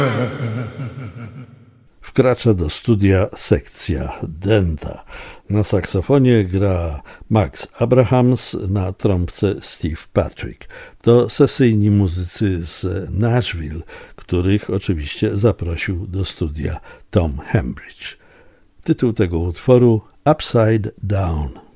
Wkracza do studia sekcja denta. Na saksofonie gra Max Abrahams, na trąbce Steve Patrick. To sesyjni muzycy z Nashville, których oczywiście zaprosił do studia Tom Hambridge. Tytuł tego utworu Upside Down.